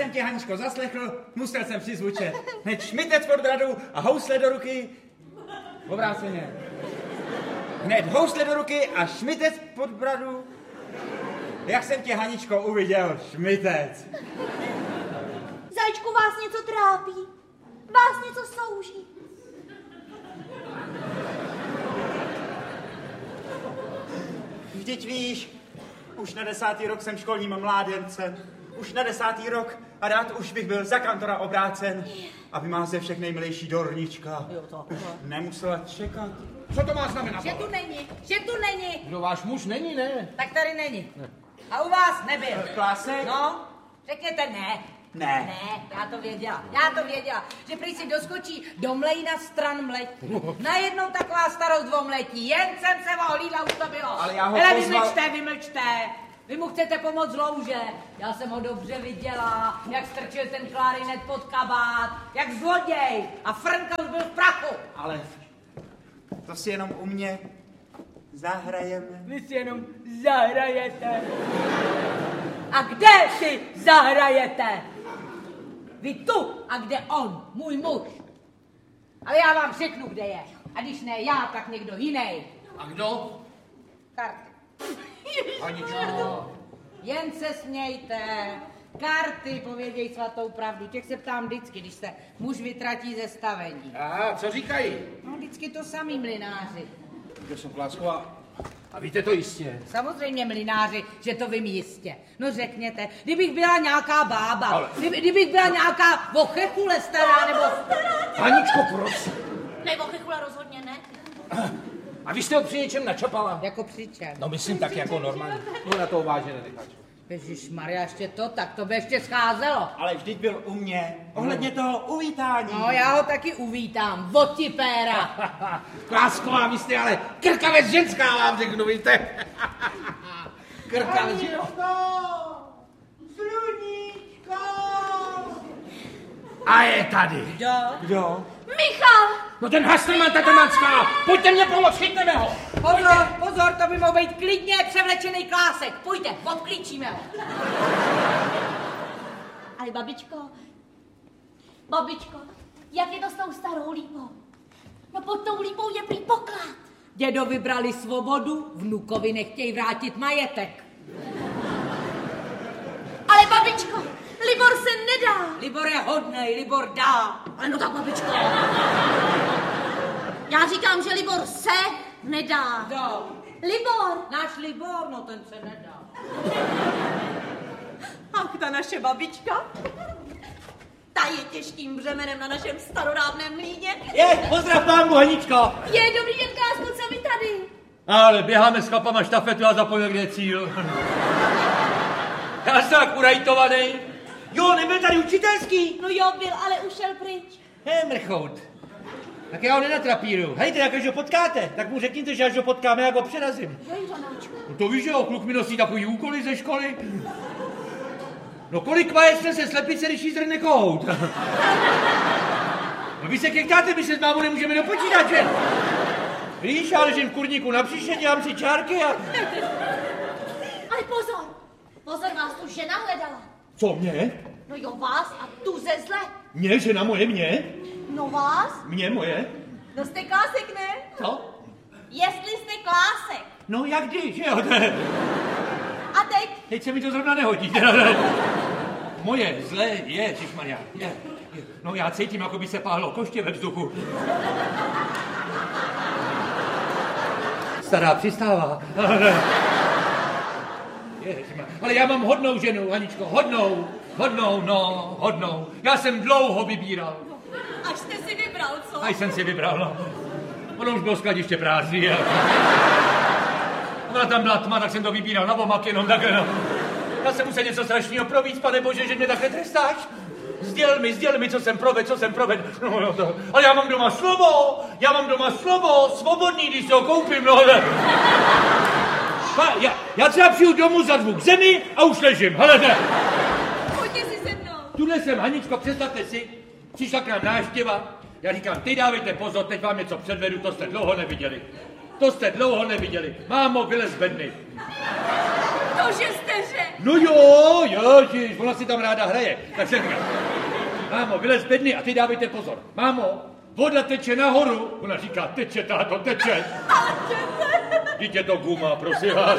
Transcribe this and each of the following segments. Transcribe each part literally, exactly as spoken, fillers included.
jsem tě, Haničko, zaslechl, musel jsem přizvučet. Hned šmitec pod bradu a housle do ruky. Obráceně. Hned housle do ruky a šmitec pod bradu. Jak jsem tě, Haničko, uviděl, šmitec. Zajíčku, vás něco trápí? Vás něco souží? Vždyť víš, už na desátý rok jsem školním mládencem. Už na desátý rok a rád už bych byl za kantora obrácen, aby má ze všech nejmilejší Dornička. Už nemusela čekat. Co to má znamenat? Že tu není, že tu není. No váš muž není, ne? Tak tady není. Ne. A u vás nebyl. Klásek? No, řekněte ne. Ne. Ne, já to věděla, já to věděla, že prý si doskočí do mlejna stran mletí. Najednou taková starost o mletí, jen jsem se ohlídla, už to bylo. Ale já ho Hele, pozval... vymlčte, vymlčte. Vy mu chcete pomoct z louže. Já jsem ho dobře viděla, jak strčil ten klarinet pod kabát, jak zloděj. A Frnka už byl v prachu. Ale to si jenom u mě zahrajeme. Vy si jenom zahrajete. A kde si zahrajete? Vy tu a kde on, můj muž. Ale já vám řeknu, kde je. A když ne já, tak někdo jiný. A kdo? Karty. Haničko. Jen se smějte. Karty povědějí svatou pravdu. Těch se ptám vždycky, když se muž vytratí ze stavení. A co říkají? No vždycky to samý mlynáři. To jsem Klásková. A víte to jistě? Samozřejmě mlynáři, že to vím jistě. No řekněte, kdybych byla nějaká bába, Ale... kdyby, kdybych byla nějaká vochechule stará, nebo... Haničko, proč? Ne, vochechule rozhodně ne. A vy jste ho při něčem načapala? Jako při čem? No myslím tak jako normálně. No na to vážně nenecháš. Ježišmarja, ještě to, tak to by ještě scházelo. Ale vždyť byl u mě, ohledně toho uvítání. No, já ho taky uvítám, votipéra. Klásková, vy jste ale krkavec ženská, vám řeknu, víte. Krkavec ženská. Sluníčko! A je tady. Kdo? Kdo? Michal! No ten Hastrman Tatrmanská, pojďte mě pomoct, chytneme ho. Pozor, pozor, to by mohl být klidně převlečený Klásek. Pojďte, odklíčíme ho. Ale babičko, babičko, jak je to s tou starou lípou? No pod tou lípou je prý poklad. Dědo vybrali svobodu, vnukovi nechtějí vrátit majetek. Ale babičko, Libor se nedá. Libor je hodnej, Libor dá. Ale no tak babičko. Já říkám, že Libor se nedá. Kdo? Libor. Náš Libor, no ten se nedá. Ach, ta naše babička. Ta je těžkým břemenem na našem starodávném mlýně. Je, pozdrav pánu, Haničko. Je, dobrý den, Klásku, co vy tady? Ale běháme s chlapama štafetu a zapojil, kde je cíl. Já jsem tak urajtovaný. Jo, nebyl tady učitelský. No jo, byl, ale ušel pryč. He, mrchout. Tak já ho nenatrapíru. Hejte, jak až ho potkáte, tak mu řekněte, že až ho potkáme, jak ho přerazím. Jo, Ivanáčku. No to víš, že jo, kluk mi nosí takový úkoly ze školy. No kolik vaječne se slepice, když jí zrne kohout. No vy se kektáte, my se s mámou nemůžeme dopočítat, že? Víš, já ležím v kurníku na příště, dělám si čárky a... Ale pozor, pozor, vás tu žena hledala. Co, mě? No jo, vás a tu ze zle. Mě, žena moje, mě? No vás? Mě, moje? No jste Klásek, ne? Co? Jestli jste Klásek. No jak kdy, že jo? To je... A teď? Teď se mi to zrovna nehodí. Moje zlé je, Čišmarja, je, je. No já cítím, jako by se páhlo koště ve vzduchu. Stará přistává. Je, ale já mám hodnou ženu, Haničko, hodnou, hodnou, no, hodnou. Já jsem dlouho vybíral. Až jste si vybral, co? Až jsem si vybral, no. Ono už bylo skladiště prázdný. Ona tam byla tma, tak jsem to vybíral na omak jenom takhle, no. Já jsem musel něco strašného províct, pane Bože, že mě takhle trestáš. Sděl mi, sděl mi, co jsem provedl, co jsem provedl. No, no, to. Ale já mám doma slovo, já mám doma slovo, svobodný, když se ho koupím, no. Pa, já, já třeba přijdu domů, zadvu k zemi a už ležím, helete. Pojďte si se mnou. Tuhle jsem, Haničko, představte si, přišla k nám návštěva. Já říkám, teď dávejte pozor, teď vám něco předvedu, to jste dlouho neviděli. To jste dlouho neviděli. Mámo, vylez z bedny. To, že jste že? No jo, jo, žiž, ona si tam ráda hraje. Tak se říká, mámo, vylez bedny a ty dávejte pozor. Mámo, voda teče nahoru. Ona říká, teče, táto, teče. Dítě to guma, prosím vás.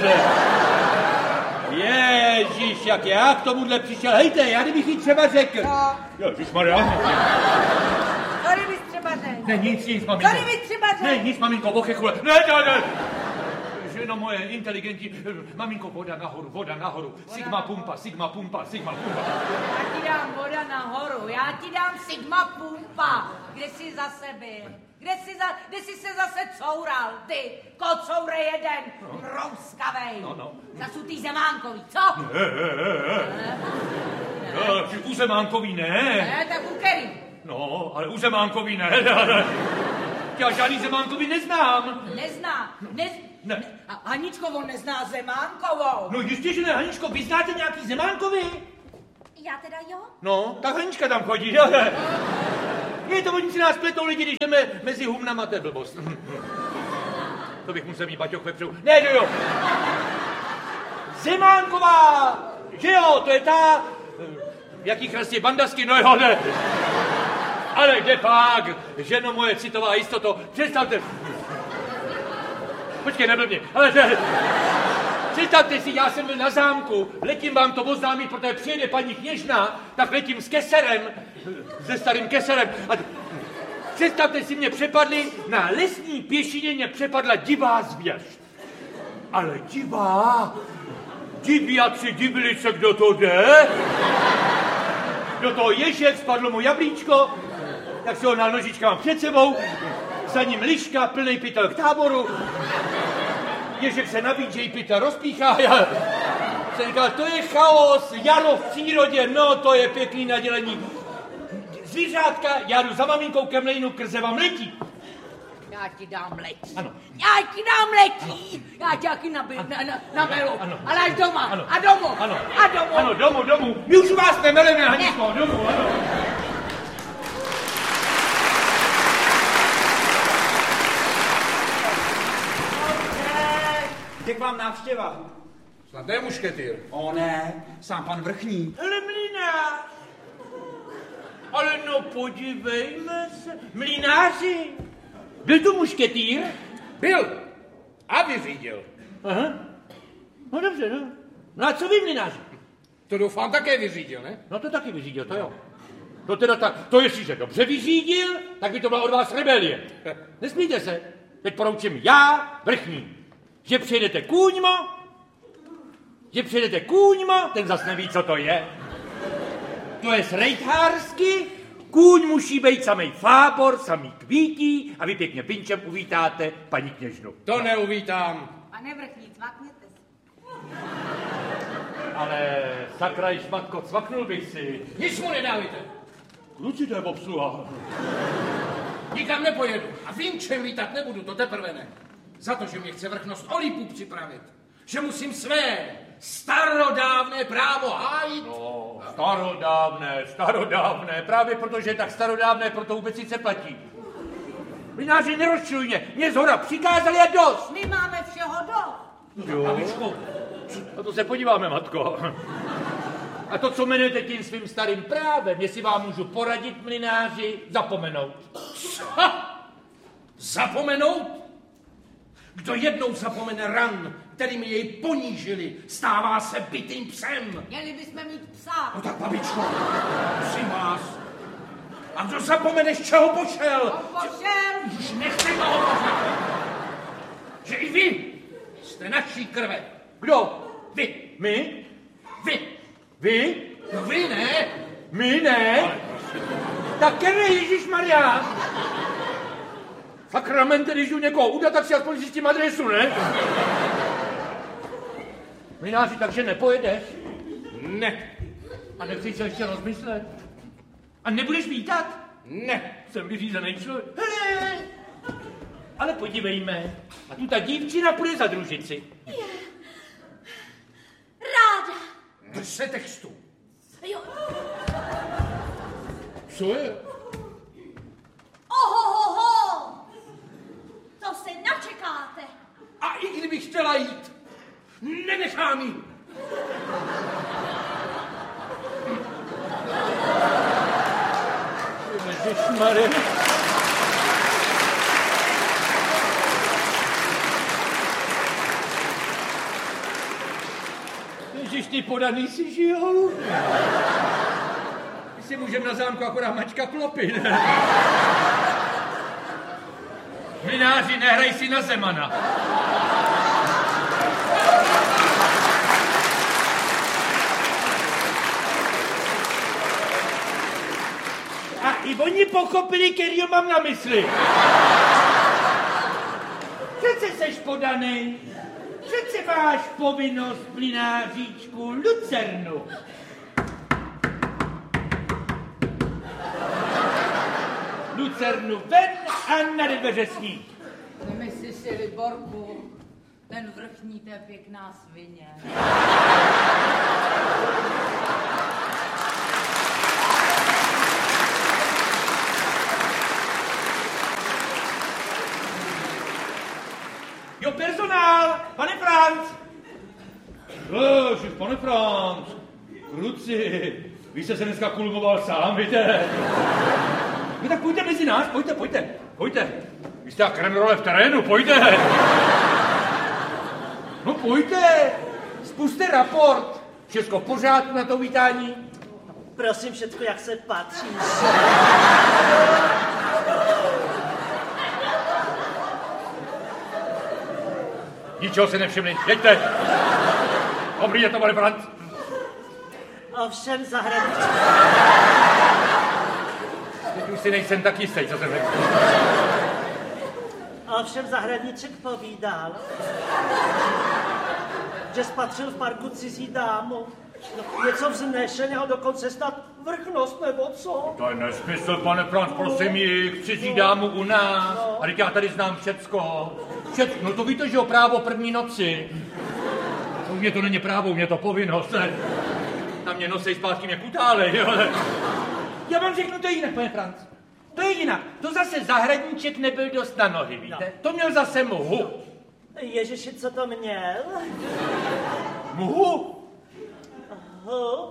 Ježíš, jak já k tomuhle přišel. Hejte, já kdybych jí třeba řekl. No. Ježišmarja. Co kdybys třeba řekl? Ne, nic, nic, maminko. Co kdybys třeba řekl? Ne, nic, maminko, ochechule. Ne, ne, ne. Ženo moje, inteligentní. Maminko, voda nahoru, voda nahoru. Voda sigma nahoru. Pumpa, sigma pumpa, sigma pumpa. Já ti dám voda nahoru, já ti dám sigma pumpa. Kde jsi zase byl? Kde jsi, za, kde jsi se zase coural, ty, kocoure jeden, no. Mrouskavej. No, no. Zasutý Zemánkový, co? Ne, ne, ne. No, u Zemánkový ne. Ne, tak u který? No, ale u Zemánkový ne. Já žádný Zemánkový neznám. Nezná, nez... Ne. A Haničko, on nezná Zemánkovou. No jistě, že ne, Haničko, vy znáte nějaký Zemánkový? Já teda jo? No, tak Hanička tam chodí, jo? Je to, oni si nás pletou lidi, když jdeme mezi humnama, to je blbost. To bych musel mít baťoch vepředu. Ne, jo, jo. Zemánková, že jo, to je ta... Jaký krásně bandasky, no jo, ne. Ale kde pak, ženo moje citová jistoto, představte... Počkej, neblbně, ale že... Představte si, já jsem byl na zámku, letím vám to oznámit, protože přijede paní kněžna, tak letím s keserem, se starým keserem. A představte si, mě přepadli, na lesní pěšině mě přepadla divá zvěř. Ale divá, diviaci divili se, kdo to jde. Do toho ježek spadlo mu jablíčko, tak si ho na nožička mám před sebou, za ním liška, plnej pytel k táboru. Ježek se nabídžej, pytel rozpíchá. Já jsem říkal, to je chaos, jaro v přírodě, no to je pěkný nadělení. Zvířátka, já jdu za maminkou ke mlejnu, krze vám letí. Já ti dám letí. Ano. Já ti dám letí. Já tě taky nabi, na, na, naberu. Ano. Ale až doma. Ano. A domů. Ano. A domů. Ano, domů, domů. My už u vás nemeleme, Haničko, domů, ano. Jak vám návštěva? Snad ne mušketýr. O ne, sám pan vrchní. Hele, mlynář. Ale no podívejme se. Mlynáři. Byl tu mušketýr? Byl. A vyřídil. Aha. No dobře, no. No a co vy, mlynáři? To doufám také vyřídil, ne? No to taky vyřídil, to jo. To teda tak, to jestliže dobře vyřídil, tak by to byla od vás rebelie. Nesmíte se. Teď poroučím já, vrchní. Že přijedete kůňmo, že přijedete kůňmo, ten zas neví, co to je. To je srejthársky, kůň musí být samej fábor, samý kvítí a vy pěkně pinčem uvítáte paní kněžnu. To neuvítám. Pane vrchní, cvakněte si. Ale sakra, šmatko, cvaknul bych si. Nic mu nedávajte. Kluci, to je obsluha. Nikam nepojedu. A vím, čem vítat nebudu, to teprve ne. Za to, že mě chce vrchnost Olípu připravit. Že musím své starodávné právo hájit. No, starodávné, starodávné, právě protože je tak starodávné, proto vůbec sice platí. Mlynáři, nerozčiluj mě, mě zhora přikázali a dost. My máme všeho dost. Jo. Babičko, a to se podíváme, matko. A to, co jmenujete tím svým starým právem, jestli vám můžu poradit, mlynáři, zapomenout. Co? Zapomenout? Kdo jednou zapomene ran, kterými jej ponížili, stává se bitým psem. Měli bychom mít psa. No tak, babičko, prosím vás. A kdo zapomene, z čeho pošel? Pošel. Už nechcejme hovořit. Že i vy jste naší krve. Kdo? Vy. My? Vy. Vy? No vy ne. My ne? Tak ne, Ježišmarja. Sakramente, když jdu někoho udat, tak si aspoň zjistím adresu, ne? Mlynáři, takže nepojedeš? Ne. A nechceš se ještě rozmyslet? A nebudeš vítat? Ne. Jsem vyřízený člověk. Hele! Ale podívejme. A tu ta dívčina půjde za družici. Ráda. Drž se textu. Jo. Co je? Ohohoho. To se načekáte. A i kdybych chtěla jít, nenechám jí. Ježišmarja. Ježiš, ty podaný si žijou. My si můžeme na zámku akorát mačka klopy, ne? Mlynáři, nehraj si na Zemana. A i oni pochopili, kterýho mám na mysli. Přece seš podanej. Přece máš povinnost, mlynáříčku, lucernu. Lucernu ven a na dveře snít. Nemyslí si, Liborku, ten vrchní, to je pěkná svině. Jo, personál, pane Franc. Ježiš, pane Franc. Kluci, vy jste se dneska kulmoval sám, víte? No tak pojďte mezi nás, pojďte, pojďte, pojďte. Vy jste jak kremrole v terénu, pojďte. No pojďte, spuste raport. Všechno v pořádku na to vítání? Prosím, všetko, jak se patří. Ničeho se nevšimli, jeďte. Dobrý je to, pane Franc. Ovšem zahraničí. Teď už si nejsem tak jistý, co jsem řekl. Ovšem zahradníček povídal, že spatřil v parku cizí dámu. No, něco vznešeného, dokonce snad vrchnost, nebo co? To je nesmysl, pane Franc, prosím jich, cizí dámu u nás. No. A teď já tady znám všecko. Všecko, no to víte, že jo, právo první noci. No, mě to není právo, mě to povinnost. Ne? Na mě nosej zpátky, mě kutálej, jo. Já vám řeknu, to je jinak, pane Franc. To je jinak. To zase zahradníček nebyl dost na nohy, víte? No. To měl zase mhu. Ježiši, co to měl? Mhu? Hu?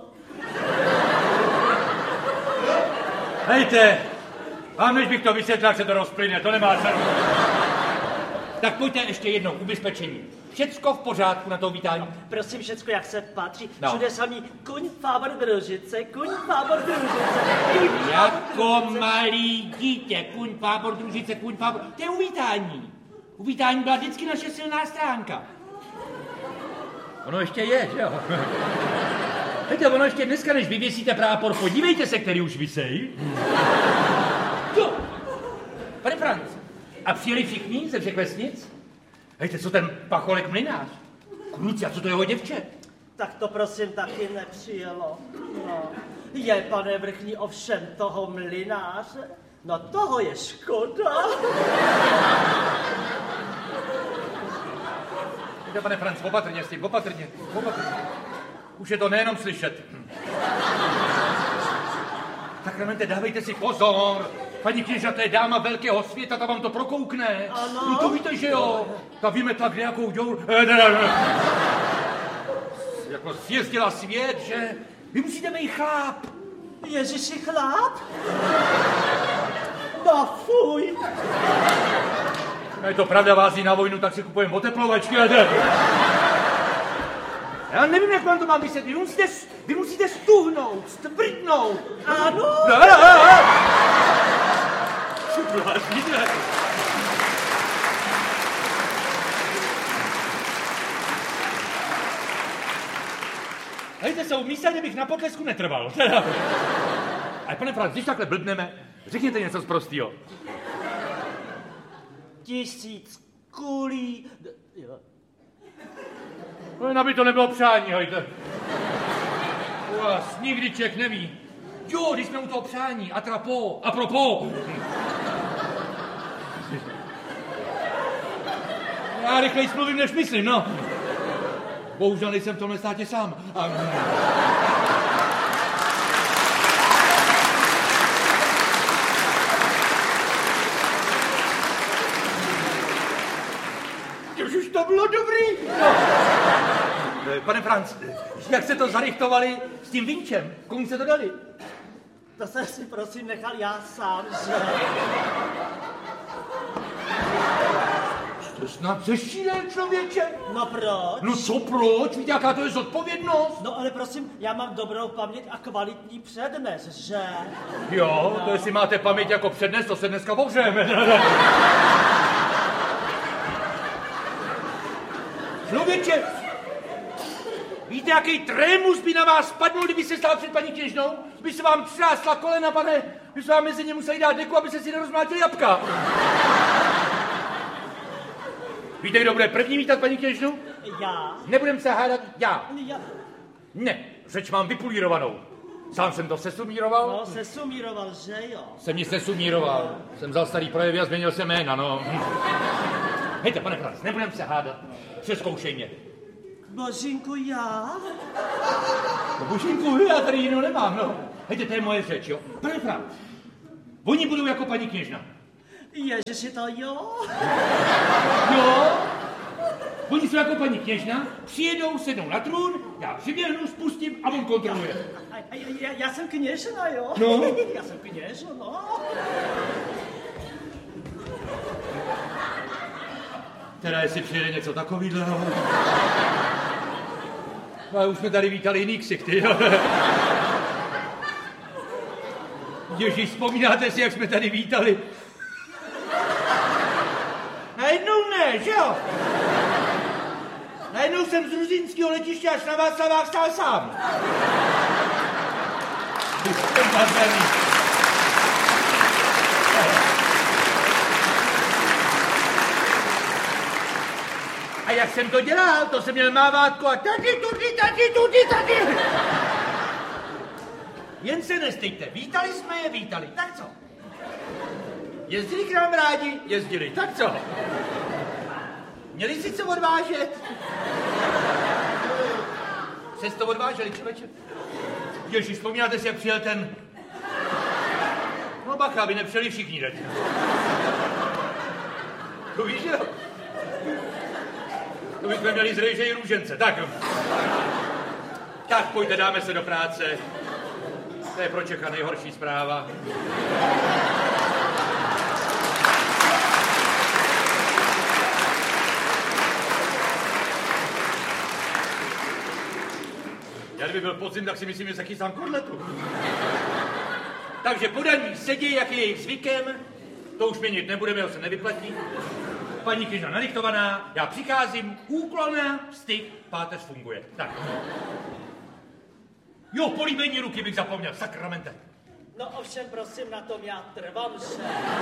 Hejte, vám než bych to vysvětlil, jak se to rozplyne, to nemá cenu. Tak pojďte ještě jednou, ubezpečení. Všecko v pořádku na to vítání? Prosím, všecko, jak se patří. No. Všude samý kuň, fábor, družice, kuň, fábor, družice. Kuň, Jako malý dítě, kuň, fábor, družice, kuň, fábor. To je uvítání. Uvítání byla vždycky naše silná stránka. Ono ještě je, že jo? Víte, ono ještě dneska, než vyvěsíte prápor, podívejte se, který už visej. Jo. Pane Franc, a přijeli všichni ze všech vesnic? Hejte, co ten pacholek mlynář? Kluci, a co to jeho děvče? Tak to prosím taky nepřijelo. No. Je, pane vrchní, ovšem toho mlynáře? No toho je škoda. Víte, pane Franc, opatrně s tím, opatrně, opatrně. Už je to nejenom slyšet. Sakramente, dávejte si pozor. Paní kněžna, to je dáma velkého světa, ta vám to prokoukne. Ano. No to víte, že jo. Ta vymetla kdejakou děur. Jako zjezdila svět, že? Vy musíte být chláp. Ježiši, chláp? No fuj. No je to pravda, vází na vojnu, tak si kupujeme oteplovačky. Já nevím, jak vám to mám vysvětlit. Vy musíte, vy musíte stuhnout, stvrdnout. Ano? No, no, no. Blázníte. Hejte se, umístěně bych na potlesku netrval. Ale pane Franc, když takhle blbneme, řekněte něco z prostýho. Tisíc kulí. Jo. No, aby to nebylo přání, hejte. U vás nikdy člověk neví. Jo, když jsme u toho přání, atrapo, apropo. Já rychleji mluvím, než myslím, no. Bohužel nejsem v tomhle státě sám. A... Už to bylo dobrý. No. Pane Franc, jak se to zarychtovali s tím vinčem? Komu se to dali? To jsem si prosím nechal já sám, že? To snad zešílel, člověče. No proč? No co proč? Víte, jaká to je zodpovědnost? No ale prosím, já mám dobrou paměť a kvalitní přednes, že? Jo, to jestli máte paměť jako přednes, to se dneska pohřejeme. Člověče, víte, jaký trémus by na vás spadnul, kdyby se stál před paní kněžnou? By se vám třásla kolena, pane, by se vám mezi ně museli dát deku, aby se si nerozmlátili jabka. Víte, kdo bude první vítat paní kněžnu? Já? Nebudem se hádat, já. Já. Ne, řeč mám vypulírovanou. Sám jsem to sesumíroval. No, sesumíroval, že jo? Jsem ji sesumíroval. Jsem vzal starý projevy a změnil jsem jména, no. Hejte, pane Franc, nebudem se hádat. Přezkoušej mě. Božínku, já? No, Božínku, já tady jinou nemám, no. Hejte, to je moje řeč, jo. Pane Franc, oni budou jako paní kněžna. Ježiši, to jo? Jo? Oni jsou jako paní kněžna, přijedou, sednou na trůn, já přiběhnu, spustím a on kontroluje. A, a, já, já jsem kněžna, jo? No. Já jsem kněžna, no. Teda jestli přijede něco takovýhleho. No a už jsme tady vítali jiný ksichty, jo. Ježíš, vzpomínáte si, jak jsme tady vítali? Najednou ne, že jo? Najednou jsem z Ruzínského letiště až na Václavách stál sám. A jak jsem to dělal, to jsem měl mávátko a tady, tudy, tady, tudy, tady. Jen se nestejte, vítali jsme je, vítali, tak co? Jezdili k nám rádi, jezdili, tak co? Měli si co odvážet? Přes to odváželi, člověče? Ježíš, vzpomínáte si, jak přijel ten... No bacha, aby nepřijeli všichni teď. To víš, jo? To bychom měli zrejžej růžence, tak. Tak pojďte, dáme se do práce. To je pro Čecha nejhorší zpráva. Já kdyby byl podzim, tak si myslím, že se chystám kotletu. Takže podaní sedí, jak je jejich zvykem. To už měnit nebudeme, ho se nevyplatí. Paní kněžna nadiktovaná, já přicházím, úklona, styk, páteř funguje. Tak. Jo, políbení ruky bych zapomněl, sakramente. No ovšem, prosím, na tom já trvám, že...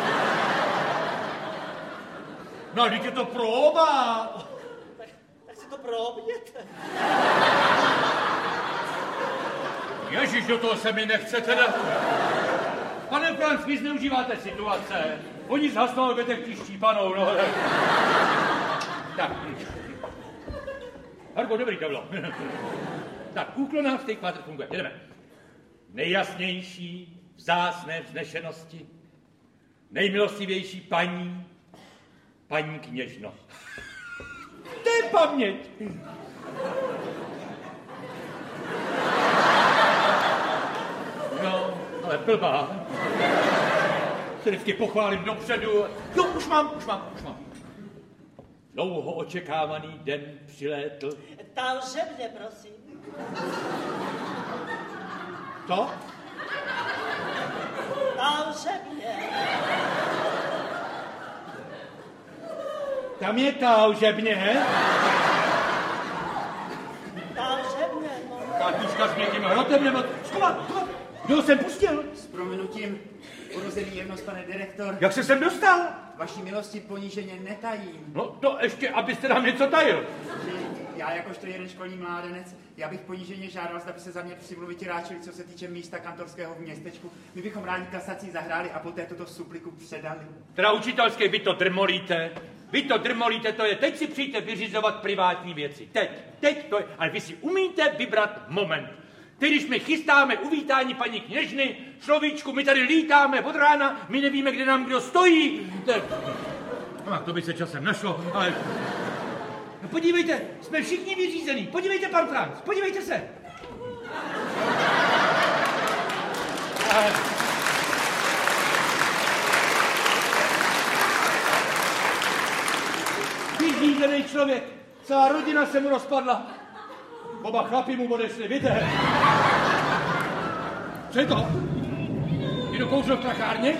No, teď je to próba. Tak, tak si to probněte. Ježíš, do toho se mi nechce teda. Pane Franc, vy zneužíváte situace. Oni zhasnou, ale budete chtít panou, no. Tak. Harko, dobrý to bylo. Tak, úklona, styk, páteř funguje. Jedeme. Nejjasnější, vzácné vznešenosti, nejmilostivější paní, paní kněžno. To je paměť. No, ale blbá. Se vždycky pochválím dopředu. Jo, už mám, už mám, už mám. Dlouho očekávaný den přilétl. Takže mě, prosím. Co? Takže mě. Tam je taužebně. Takže mě, no. Katuška s někým hrotem nebo... Skovat, skovat. Kdo jsem pustil? S prominutím, urozený jemnost, pane direktor. Jak se sem dostal? Vaší milosti poníženě netajím. No to ještě, abyste nám něco tajil. Já jakožto jeden školní mládenec, já bych poníženě žádal, zda by se za mě přimluviti ráčili, co se týče místa kantorského v městečku. My bychom rádi kasací zahráli a poté tuto supliku předali. Teda učitelské, vy to drmolíte. Vy to drmolíte, to je, teď si přijďte vyřizovat privátní věci. Teď, teď to je, ale vy si umíte vybrat moment. Teď, když my chystáme uvítání paní kněžny, človíčku, my tady lítáme od rána, my nevíme, kde nám kdo stojí. Tak, no, to by se časem našlo, ale... No podívejte, jsme všichni vyřízení. Podívejte, pan Franc, podívejte se. Vyřízený člověk. Celá rodina se mu rozpadla. Oba chlapi mu odešli, víte? Co je to? Jdu kouřil v trachárně?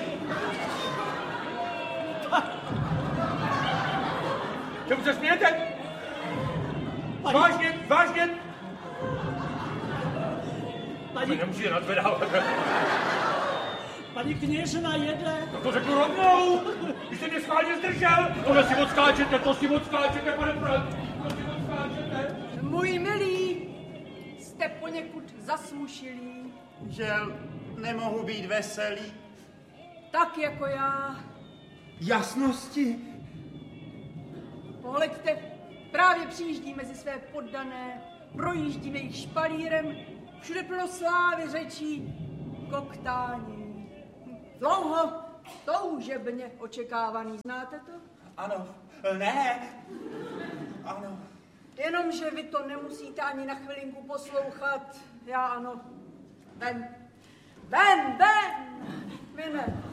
Čemu se smějete? Vážně, vážně? Paní, Nemůžete nadvedávat. paní kněžna jede. No to řeknu rovnou. Vy jste mě schválně zdržel. Tohle si odskáčete, to si odskáčete, pane Franc. To si odskáčete. Můj milý, jste poněkud zasmušilý, Žel, nemohu být veselý. tak jako já. Jasnosti. Pohleďte, právě přijíždí mezi své poddané, projíždíme jich špalírem, všude plno slávy, řečí, koktání. Dlouho, toužebně očekávaný, znáte to? Ano, ne. Ano. Jenomže vy to nemusíte ani na chvilinku poslouchat, já ano. Ven, ven, ven, vy ne.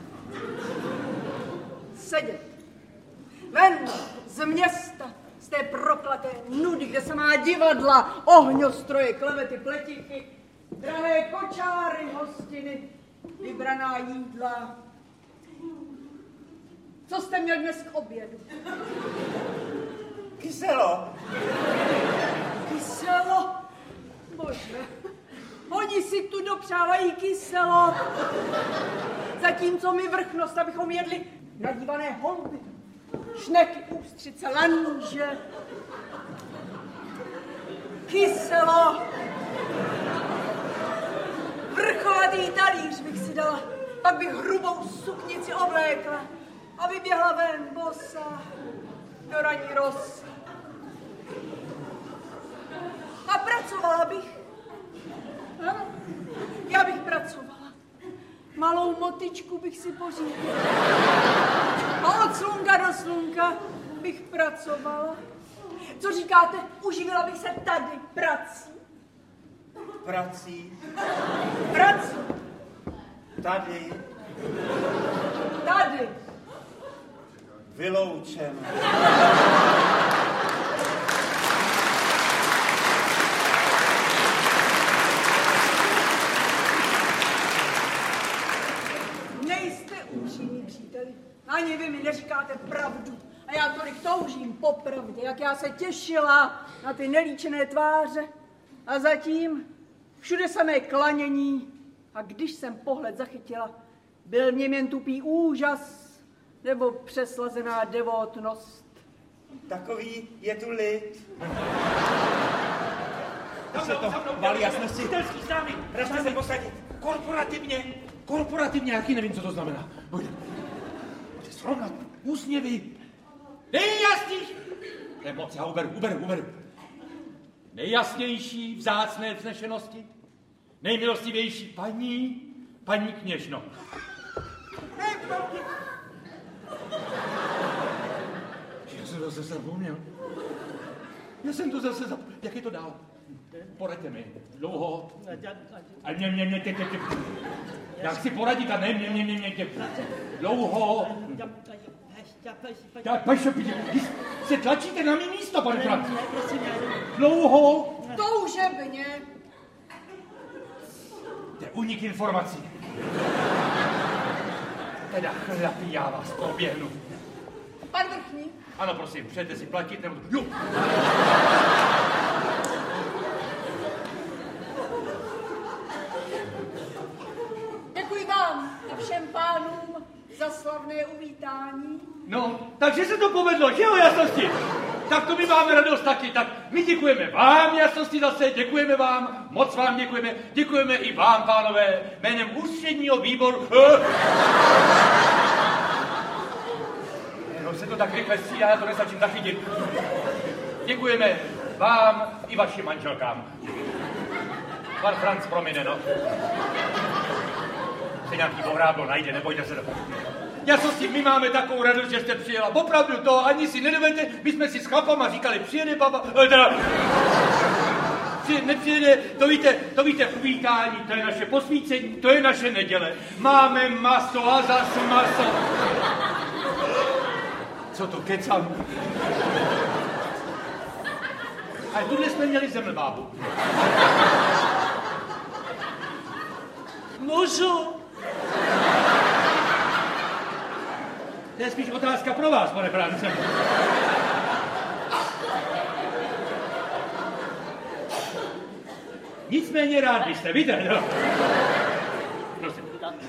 Sedět. Ven z města, z té proklaté nudy, kde se má divadla, ohňostroje, klevety, pletichy, drahé kočáry, hostiny, vybraná jídla. Co jste měl dnes k obědu? Kyselo. Kyselo? Bože, oni si tu dopřávají kyselo. Zatímco my vrchnost, abychom jedli nadívané holuby, šneky, ústřice, lanže. Kyselo. Vrchovatý talíř bych si dala, pak bych hrubou suknici oblékla a vyběhla ven bosa do ranní rosy. A pracovala bych. Ano, já bych pracovala. Malou motičku bych si pořídila. A od slunka do slunka bych pracovala. Co říkáte, uživila bych se tady prací? Prací. Prací. Tady. Tady. Vyloučen. Nejste upřímní příteli. Ani vy mi neříkáte pravdu. A já tolik toužím po pravdě, jak já se těšila na ty nelíčené tváře. A zatím všude samé klanění. A když jsem pohled zachytila, byl v něm jen tupý úžas nebo přeslazená devotnost. Takový je tu lid. To se to valí jasnosti. Učitelský známý. Ražte se posadit. Korporativně, korporativně, jaký nevím, co to znamená. Pojďte. Pojďte srovnat úsměvy. Nejjasnější. To je moc, já uberu, uberu, uberu. Nejjasnější, vzácné vznešenosti. Nejmilostivější paní, paní kněžno. Já jsem to zase zapomněl. Já jsem to zase zapomněl. Jak je to dál? Poraďte mi. Dlouho. A mě, mě, mě, tě, tě, tě. Já chci poradit a ne, mě, mě, mě, mě, tě. Dlouho. Tak, pašo, když se tlačíte na mý místo, pane Franc. Dlouho. Toužebně. To je únik informací. Teda chlapi, já vás proběhnu. Pan vrchní. Ano, prosím, přejete si platit, nebo... Jo. Děkuji vám a všem pánům za slavné uvítání. No, takže se to povedlo, že jo, jasnosti? Tak to my máme radost taky, tak my děkujeme vám, jasnosti zase, děkujeme vám, moc vám děkujeme, děkujeme i vám, pánové, jménem ústředního výboru... No se to tak rychle střídá, já to nestačím zachytit. Děkujeme vám i vašim manželkám. Pan Franc promine, no. Se nějaký bohráblo najde, nebojte se. Já co si, my máme takovou radost, že jste přijela. Opravdu to ani si nedovedete, my jsme si s chlapama říkali, přijede baba, eh, teda, přijede, nepřijede, to víte, to víte, uvítání, to je naše posvícení, to je naše neděle. Máme maso a zas maso. Co to kecám? A tuhle jsme měli zemlbábu. Můžu? To je spíš otázka pro vás, pane France. Nicméně rád byste, víte, no. Prosím.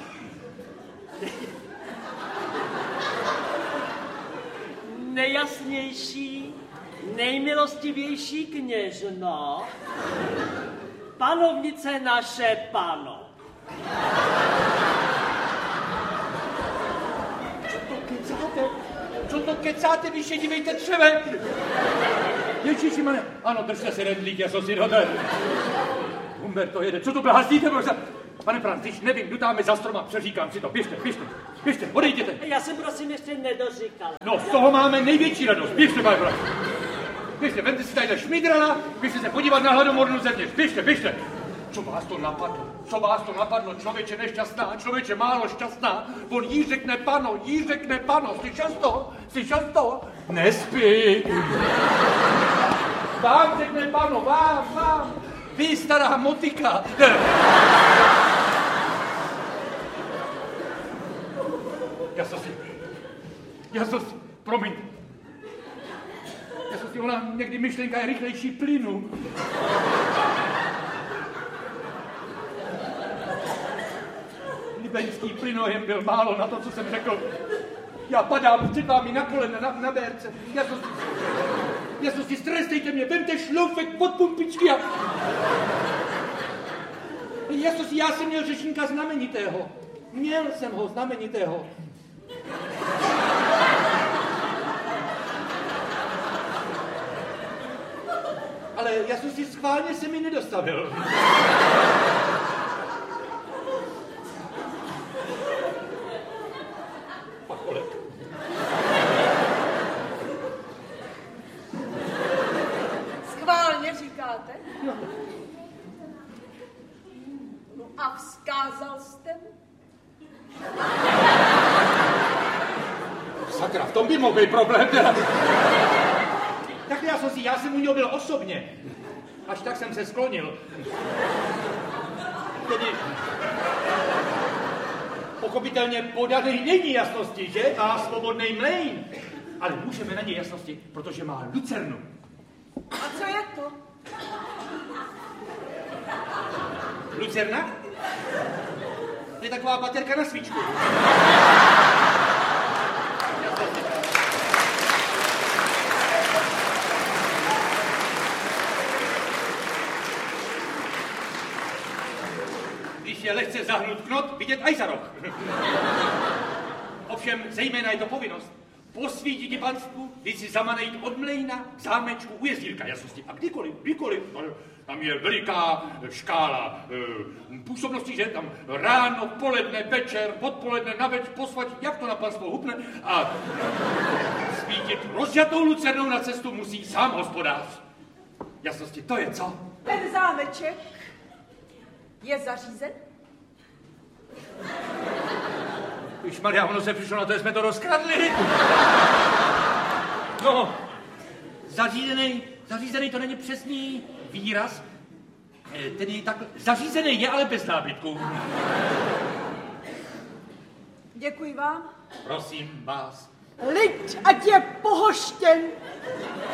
Nejjasnější, nejmilostivější kněžno, panovnice naše pano. Co to kecáte? Co to kecáte, vy šedivejte třeve? Ježišimane, ano, držte se rendlík, já jsem si dotel. Humberto jede, co to blázdíte, možná? Pane Franc, když nevím, kdo tam je za stroma, přeříkám si to, běžte, běžte, běžte, odejděte. Já jsem prosím ještě nedoříkal. No, z toho máme největší radost, běžte, pane Franc. Běžte, vemte si tadyhle šmidrala, běžte se podívat na hladomornu země, běžte, běžte. Co vás to napadlo? Co vás to napadlo? Člověče nešťastná, člověče málo šťastná. On jí řekne pano, jí řekne pano. Slyšel jsi to? Slyšel jsi to? Nespí. Vám řekne pano, vám, vám. Vy, stará motika. Já jsem si, já jsem si, promiň. Já jsem si, ona někdy myšlenka je rychlejší plynu. Libeňský plynohem byl málo na to, co jsem řekl. Já padám před vámi na kolena, na, na bérce. Já jsem si, já jsem si, strestejte mě, vemte šloufek pod pumpičky a... Já jsem si, já jsem měl řečníka znamenitého. Měl jsem ho znamenitého. Ale já jsem si schválně se mi nedostavil. Schválně říkáte? No a vzkázal jste mu? Sakra, v tom by mohl být problém. Tak já jsem si, já jsem u něho byl osobně. Až tak jsem se sklonil. Tedy... Pochopitelně podaný není jasnosti, že? Má svobodný mlejn. Ale můžeme na něj jasnosti, protože má lucernu. A co je to? Lucerna? To je taková baterka na svíčku. Když je lehce zahnut knot, vidět aj za roh. Ovšem, zejména je to povinnost. Posvítit panstvu, když si zamanejít od mlejna k zámečku u jezdírka jasnosti. A kdykoliv, kdykoliv, tam je veliká škála e, působností, že tam ráno, poledne, večer, odpoledne, naveč, posvať, jak to na panstvo hupne. A svítit rozžatou lucernou na cestu musí sám hospodář. Jasnosti, to je co? Ten zámeček je zařízen? Ježmarja, ono se přišlo na to, že jsme to rozkradli. No, zařízený, zařízený to není přesný výraz. Tedy tak, zařízený je, ale bez nábytku. Děkuji vám. Prosím vás. Lid, ať je pohoštěn.